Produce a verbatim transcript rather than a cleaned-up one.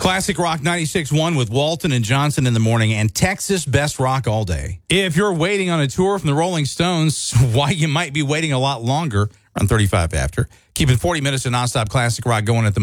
Classic Rock ninety-six point one with Walton and Johnson in the morning, and Texas Best Rock all day. If you're waiting on a tour from the Rolling Stones, why you might be waiting a lot longer, around thirty-five after. Keeping forty minutes of nonstop classic rock going at the